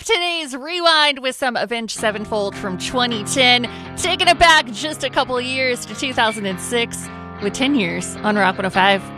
today's Rewind with some Avenged Sevenfold from 2010, taking it back just a couple of years to 2006 with 10 years on Rock 105.